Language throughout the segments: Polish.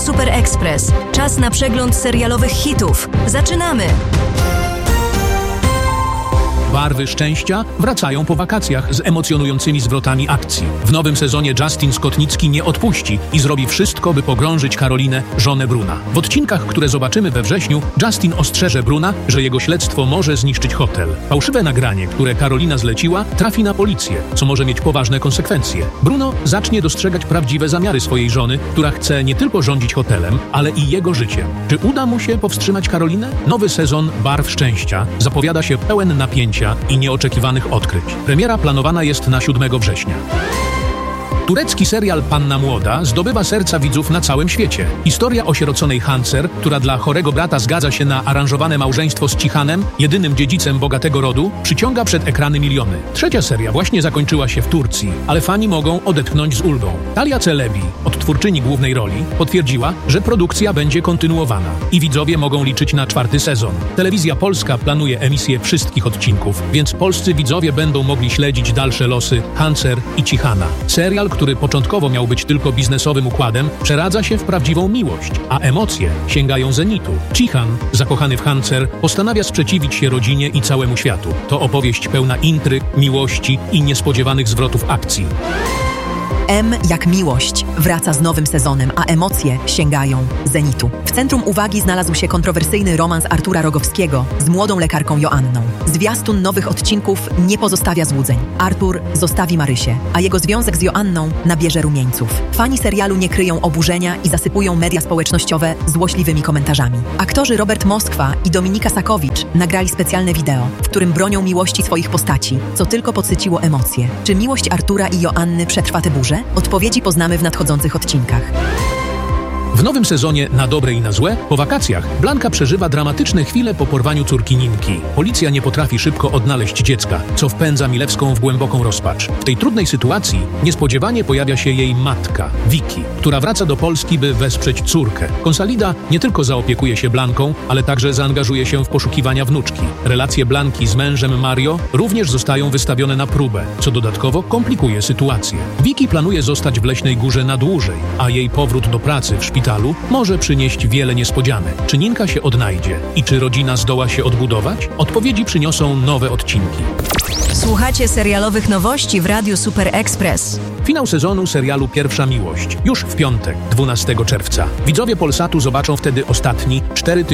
Super Express. Czas na przegląd serialowych hitów. Zaczynamy! Barwy szczęścia wracają po wakacjach z emocjonującymi zwrotami akcji. W nowym sezonie Justin Skotnicki nie odpuści i zrobi wszystko, by pogrążyć Karolinę, żonę Bruna. W odcinkach, które zobaczymy we wrześniu, Justin ostrzeże Bruna, że jego śledztwo może zniszczyć hotel. Fałszywe nagranie, które Karolina zleciła, trafi na policję, co może mieć poważne konsekwencje. Bruno zacznie dostrzegać prawdziwe zamiary swojej żony, która chce nie tylko rządzić hotelem, ale i jego życiem. Czy uda mu się powstrzymać Karolinę? Nowy sezon Barw szczęścia zapowiada się pełen napięcia i nieoczekiwanych odkryć. Premiera planowana jest na 7 września. Turecki serial Panna Młoda zdobywa serca widzów na całym świecie. Historia osieroconej Hancer, która dla chorego brata zgadza się na aranżowane małżeństwo z Cihanem, jedynym dziedzicem bogatego rodu, przyciąga przed ekrany miliony. Trzecia seria właśnie zakończyła się w Turcji, ale fani mogą odetchnąć z ulgą. Talia Celebi, odtwórczyni głównej roli, potwierdziła, że produkcja będzie kontynuowana i widzowie mogą liczyć na 4. sezon. Telewizja Polska planuje emisję wszystkich odcinków, więc polscy widzowie będą mogli śledzić dalsze losy Hancer i Cihana. Serial, który początkowo miał być tylko biznesowym układem, przeradza się w prawdziwą miłość, a emocje sięgają zenitu. Cihan, zakochany w Hancer, postanawia sprzeciwić się rodzinie i całemu światu. To opowieść pełna intryg, miłości i niespodziewanych zwrotów akcji. M jak miłość wraca z nowym sezonem, a emocje sięgają zenitu. W centrum uwagi znalazł się kontrowersyjny romans Artura Rogowskiego z młodą lekarką Joanną. Zwiastun nowych odcinków nie pozostawia złudzeń. Artur zostawi Marysię, a jego związek z Joanną nabierze rumieńców. Fani serialu nie kryją oburzenia i zasypują media społecznościowe złośliwymi komentarzami. Aktorzy Robert Moskwa i Dominika Sakowicz nagrali specjalne wideo, w którym bronią miłości swoich postaci, co tylko podsyciło emocje. Czy miłość Artura i Joanny przetrwa tę burzę? Odpowiedzi poznamy w nadchodzących odcinkach. W nowym sezonie Na dobre i na złe, po wakacjach, Blanka przeżywa dramatyczne chwile po porwaniu córki Ninki. Policja nie potrafi szybko odnaleźć dziecka, co wpędza Milewską w głęboką rozpacz. W tej trudnej sytuacji niespodziewanie pojawia się jej matka, Vicky, która wraca do Polski, by wesprzeć córkę. Konsalida nie tylko zaopiekuje się Blanką, ale także zaangażuje się w poszukiwania wnuczki. Relacje Blanki z mężem Mario również zostają wystawione na próbę, co dodatkowo komplikuje sytuację. Vicky planuje zostać w Leśnej Górze na dłużej, a jej powrót do pracy w szpitalu może przynieść wiele niespodzianek. Czy Ninka się odnajdzie i czy rodzina zdoła się odbudować? Odpowiedzi przyniosą nowe odcinki. Słuchacie serialowych nowości w Radiu Super Express. Finał sezonu serialu Pierwsza Miłość już w piątek, 12 czerwca. Widzowie Polsatu zobaczą wtedy ostatni,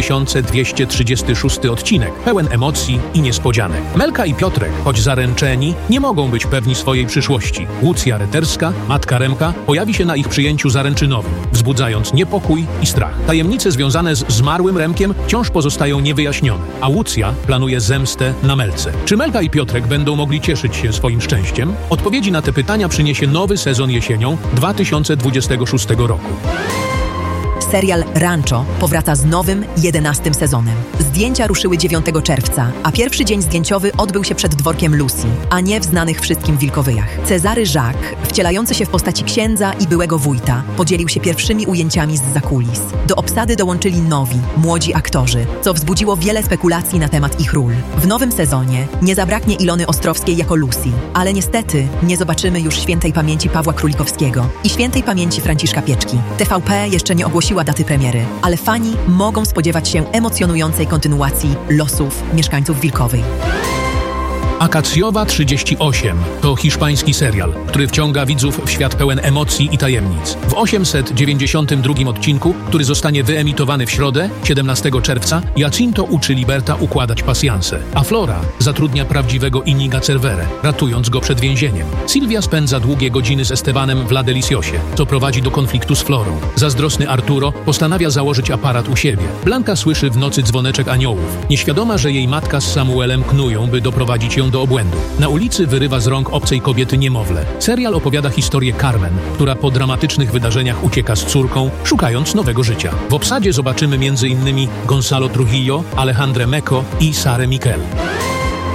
4236 odcinek, pełen emocji i niespodzianek. Melka i Piotrek, choć zaręczeni, nie mogą być pewni swojej przyszłości. Łucja Reterska, matka Remka, pojawi się na ich przyjęciu zaręczynowym, wzbudzając niepokój i strach. Tajemnice związane z zmarłym Remkiem wciąż pozostają niewyjaśnione, a Łucja planuje zemstę na Melce. Czy Melka i Piotrek będą mogli cieszyć się swoim szczęściem? Odpowiedzi na te pytania przyniesie nowy sezon jesienią 2026 roku. Serial Rancho powraca z nowym, 11. sezonem. Zdjęcia ruszyły 9 czerwca, a pierwszy dzień zdjęciowy odbył się przed dworkiem Lucy, a nie w znanych wszystkim Wilkowyjach. Cezary Jacques, wcielający się w postaci księdza i byłego wójta, podzielił się pierwszymi ujęciami zza kulis. Do obsady dołączyli nowi, młodzi aktorzy, co wzbudziło wiele spekulacji na temat ich ról. W nowym sezonie nie zabraknie Ilony Ostrowskiej jako Lucy, ale niestety nie zobaczymy już świętej pamięci Pawła Królikowskiego i świętej pamięci Franciszka Pieczki. TVP jeszcze nie ogłosiła daty premiery, ale fani mogą spodziewać się emocjonującej kontynuacji losów mieszkańców Wilkowej. Akacjowa 38 to hiszpański serial, który wciąga widzów w świat pełen emocji i tajemnic. W 892 odcinku, który zostanie wyemitowany w środę, 17 czerwca, Jacinto uczy Liberta układać pasjanse, a Flora zatrudnia prawdziwego Iniga Cerverę, ratując go przed więzieniem. Sylwia spędza długie godziny z Estebanem w La Deliciosie, co prowadzi do konfliktu z Florą. Zazdrosny Arturo postanawia założyć aparat u siebie. Blanka słyszy w nocy dzwoneczek aniołów, nieświadoma, że jej matka z Samuelem knują, by doprowadzić ją do obłędu. Na ulicy wyrywa z rąk obcej kobiety niemowlę. Serial opowiada historię Carmen, która po dramatycznych wydarzeniach ucieka z córką, szukając nowego życia. W obsadzie zobaczymy m.in. Gonzalo Trujillo, Alejandrę Mecco i Sarę Miquel.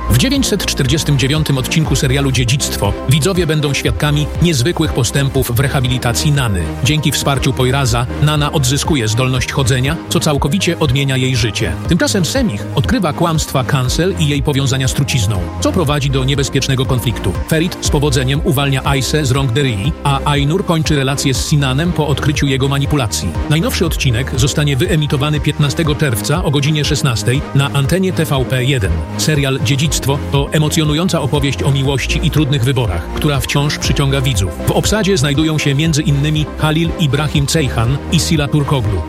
W 949 odcinku serialu Dziedzictwo widzowie będą świadkami niezwykłych postępów w rehabilitacji Nany. Dzięki wsparciu Poiraza Nana odzyskuje zdolność chodzenia, co całkowicie odmienia jej życie. Tymczasem Semich odkrywa kłamstwa Cancel i jej powiązania z trucizną, co prowadzi do niebezpiecznego konfliktu. Ferit z powodzeniem uwalnia Aisę z rąk Derii, a Ainur kończy relację z Sinanem po odkryciu jego manipulacji. Najnowszy odcinek zostanie wyemitowany 15 czerwca o godzinie 16 na antenie TVP1. Serial Dziedzictwo to emocjonująca opowieść o miłości i trudnych wyborach, która wciąż przyciąga widzów. W obsadzie znajdują się m.in. Halil Ibrahim Ceyhan i Sila Turkoglu.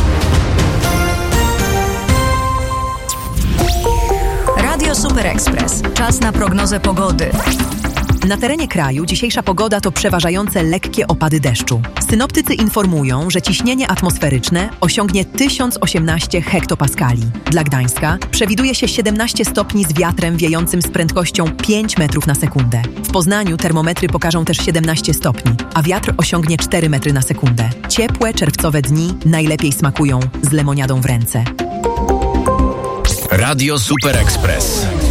Radio Super Express. Czas na prognozę pogody. Na terenie kraju dzisiejsza pogoda to przeważające lekkie opady deszczu. Synoptycy informują, że ciśnienie atmosferyczne osiągnie 1018 hektopaskali. Dla Gdańska przewiduje się 17 stopni z wiatrem wiejącym z prędkością 5 metrów na sekundę. W Poznaniu termometry pokażą też 17 stopni, a wiatr osiągnie 4 metry na sekundę. Ciepłe, czerwcowe dni najlepiej smakują z lemoniadą w ręce. Radio Super Express.